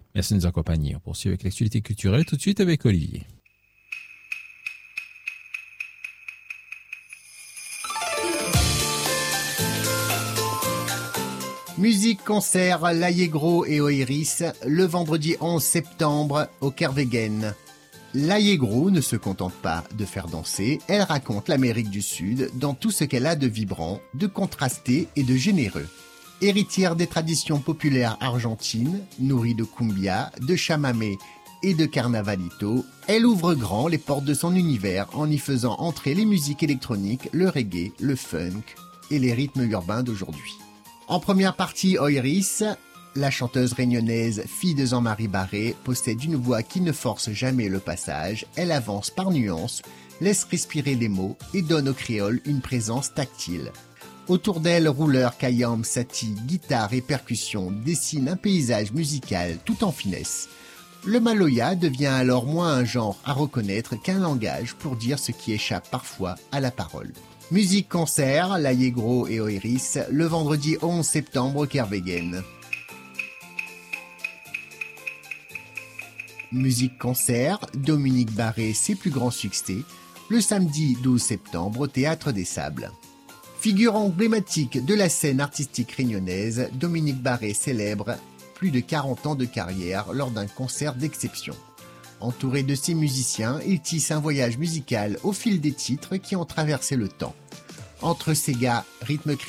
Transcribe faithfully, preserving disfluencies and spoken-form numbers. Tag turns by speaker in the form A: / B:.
A: Merci de nous accompagner. On poursuit avec l'actualité culturelle tout de suite avec Olivier.
B: Musique, concert, L'Allegro et Oiris, le vendredi onze septembre au Kervegen. L'Allegro ne se contente pas de faire danser, elle raconte l'Amérique du Sud dans tout ce qu'elle a de vibrant, de contrasté et de généreux. Héritière des traditions populaires argentines, nourrie de cumbia, de chamamé et de carnavalito, elle ouvre grand les portes de son univers en y faisant entrer les musiques électroniques, le reggae, le funk et les rythmes urbains d'aujourd'hui. En première partie, Oiris, la chanteuse réunionnaise, fille de Jean-Marie Barré, possède une voix qui ne force jamais le passage, elle avance par nuances, laisse respirer les mots et donne au créole une présence tactile. Autour d'elle, rouleur, kayam, sati, guitare et percussions dessinent un paysage musical tout en finesse. Le maloya devient alors moins un genre à reconnaître qu'un langage pour dire ce qui échappe parfois à la parole. Musique-concert, L'Allegro et Oiris, le vendredi onze septembre au Kervegen. Musique-concert, Dominique Barré, ses plus grands succès, le samedi douze septembre au Théâtre des Sables. Figure emblématique de la scène artistique réunionnaise, Dominique Barré célèbre plus de quarante ans de carrière lors d'un concert d'exception. Entouré de ses musiciens, il tisse un voyage musical au fil des titres qui ont traversé le temps. Entre Sega, rythme